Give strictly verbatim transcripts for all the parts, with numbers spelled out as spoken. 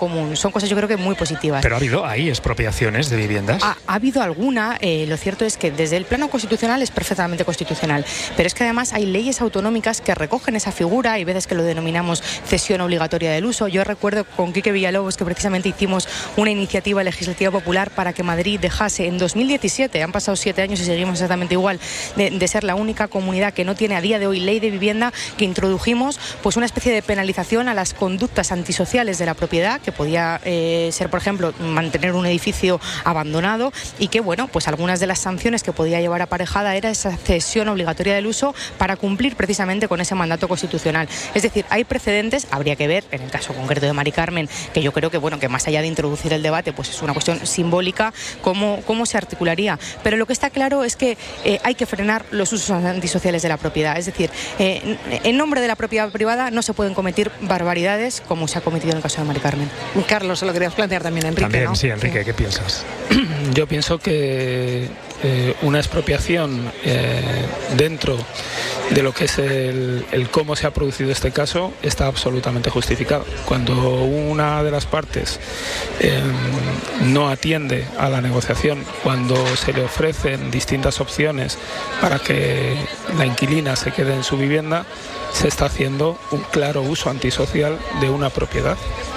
común. Son cosas yo creo que muy positivas. Pero ha habido ahí expropiaciones de viviendas. Ha, ha habido alguna, eh, lo cierto es que desde el plano constitucional es perfectamente constitucional, pero es que además hay leyes autonómicas que recogen esa figura, hay veces que lo denominamos cesión obligatoria del uso. Yo recuerdo con Quique Villalobos que precisamente hicimos una iniciativa legislativa popular para que Madrid dejase en dos mil diecisiete, han pasado siete años y seguimos exactamente igual, de, de ser la única comunidad que no tiene a día de hoy ley de vivienda, que introdujimos pues una especie de penalización a las conductas antisociales de la propiedad, que podía eh, ser, por ejemplo, mantener un edificio abandonado, y que, bueno, pues algunas de las sanciones que podía llevar aparejada era esa cesión obligatoria del uso para cumplir precisamente con ese mandato constitucional. Es decir, hay precedentes, habría que ver, en el caso concreto de Mari Carmen, que yo creo que, bueno, que más allá de introducir el debate, pues es una cuestión simbólica, cómo, cómo se articularía. Pero lo que está claro es que eh, hay que frenar los usos antisociales de la propiedad. Es decir, eh, en nombre de la propiedad privada no se pueden cometer barbaridades como se ha cometido en el caso de Mari Carmen. Carlos, se lo querías plantear también, Enrique, También, ¿no? sí, Enrique, ¿qué piensas? Yo pienso que eh, una expropiación eh, dentro de lo que es el, el cómo se ha producido este caso está absolutamente justificado. Cuando una de las partes eh, no atiende a la negociación, cuando se le ofrecen distintas opciones para que la inquilina se quede en su vivienda, se está haciendo un claro uso antisocial de una propiedad.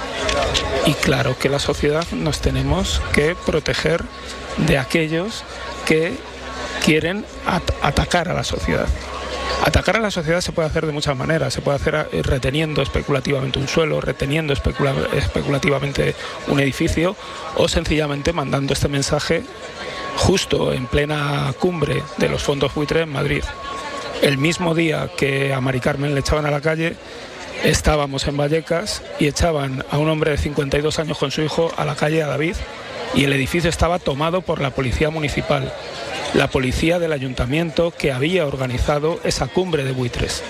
Y claro que la sociedad nos tenemos que proteger de aquellos que quieren at- atacar a la sociedad. Atacar a la sociedad se puede hacer de muchas maneras. Se puede hacer reteniendo especulativamente un suelo, reteniendo especula- especulativamente un edificio, o sencillamente mandando este mensaje justo en plena cumbre de los fondos buitre en Madrid. El mismo día que a Mari Carmen le echaban a la calle, estábamos en Vallecas y echaban a un hombre de cincuenta y dos años con su hijo a la calle, a David, y el edificio estaba tomado por la policía municipal, la policía del ayuntamiento que había organizado esa cumbre de buitres.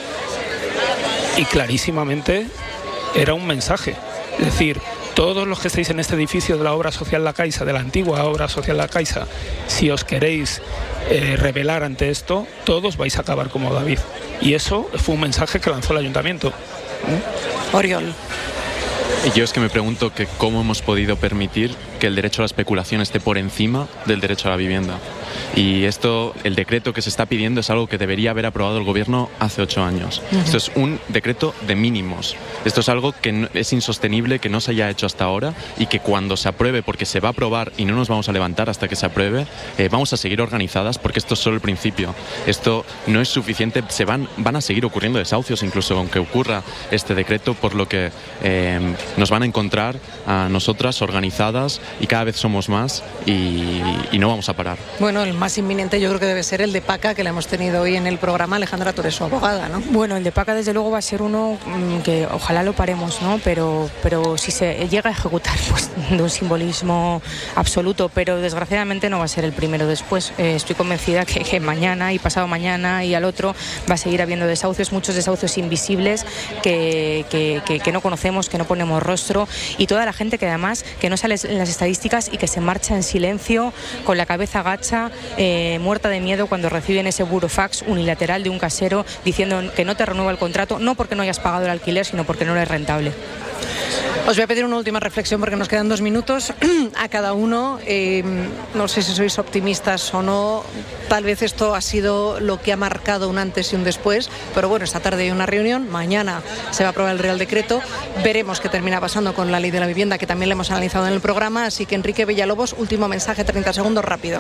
Y clarísimamente era un mensaje, es decir, todos los que estáis en este edificio de la obra social La Caixa, de la antigua obra social La Caixa, si os queréis eh, rebelar ante esto, todos vais a acabar como David. Y eso fue un mensaje que lanzó el ayuntamiento. ¿Eh? Oriol. Y yo es que me pregunto que cómo hemos podido permitir que el derecho a la especulación esté por encima del derecho a la vivienda. Y esto, el decreto que se está pidiendo es algo que debería haber aprobado el gobierno hace ocho años. Uh-huh. Esto es un decreto de mínimos. Esto es algo que no, es insostenible, que no se haya hecho hasta ahora, y que cuando se apruebe, porque se va a aprobar y no nos vamos a levantar hasta que se apruebe, eh, vamos a seguir organizadas, porque esto es solo el principio. Esto no es suficiente, se van, van a seguir ocurriendo desahucios incluso aunque ocurra este decreto, por lo que eh, nos van a encontrar a nosotras organizadas, y cada vez somos más, y, y no vamos a parar. Bueno, el más inminente yo creo que debe ser el de PACA, que le hemos tenido hoy en el programa, Alejandra Torres, su abogada, ¿no? Bueno, el de PACA desde luego va a ser uno mmm, que ojalá lo paremos, ¿no? Pero, pero si se llega a ejecutar, pues de un simbolismo absoluto, pero desgraciadamente no va a ser el primero después. Eh, estoy convencida que, que mañana y pasado mañana y al otro va a seguir habiendo desahucios, muchos desahucios invisibles que, que, que, que no conocemos, que no ponemos rostro, y toda la gente que además que no sale en las estadísticas y que se marcha en silencio, con la cabeza gacha, eh, muerta de miedo cuando reciben ese burofax unilateral de un casero diciendo que no te renueva el contrato, no porque no hayas pagado el alquiler, sino porque no eres rentable. Os voy a pedir una última reflexión porque nos quedan dos minutos a cada uno. Eh, no sé si sois optimistas o no. Tal vez esto ha sido lo que ha marcado un antes y un después. Pero bueno, esta tarde hay una reunión. Mañana se va a aprobar el Real Decreto. Veremos qué termina pasando con la Ley de la Vivienda, que también le hemos analizado en el programa. Así que, Enrique Villalobos, último mensaje, treinta segundos, rápido.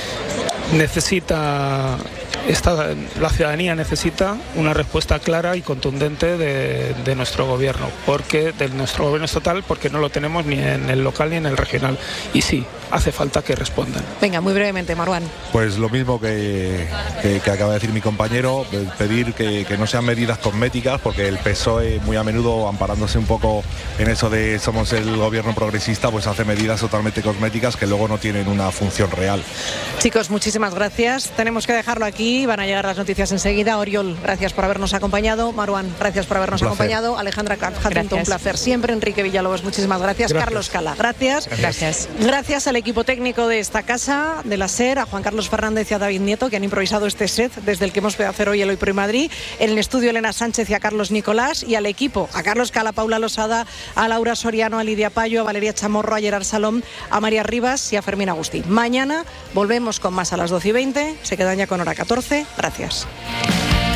Necesita... Esta, la ciudadanía necesita una respuesta clara y contundente de, de nuestro gobierno, porque de nuestro gobierno estatal, porque no lo tenemos ni en el local ni en el regional. Y sí, hace falta que respondan. Venga, muy brevemente, Marwan. Pues lo mismo que, que, que acaba de decir mi compañero, pedir que, que no sean medidas cosméticas, porque el P S O E muy a menudo, amparándose un poco en eso de somos el gobierno progresista, pues hace medidas totalmente cosméticas que luego no tienen una función real. Chicos, muchísimas gracias. Tenemos que dejarlo aquí. y van a llegar las noticias enseguida. Oriol, gracias por habernos acompañado. Maruán, gracias por habernos acompañado. Alejandra Jacinto, un placer siempre. Enrique Villalobos, muchísimas gracias. gracias. Carlos Cala, gracias. Gracias. Gracias al equipo técnico de esta casa, de la SER, a Juan Carlos Fernández y a David Nieto, que han improvisado este set desde el que hemos podido hacer hoy el Hoy Pro Madrid. En el estudio, Elena Sánchez y a Carlos Nicolás, y al equipo, a Carlos Cala, a Paula Losada, a Laura Soriano, a Lidia Payo, a Valeria Chamorro, a Gerard Salom, a María Rivas y a Fermín Agustí. Mañana volvemos con más a las doce y veinte. Se quedan ya con hora catorce. Gracias.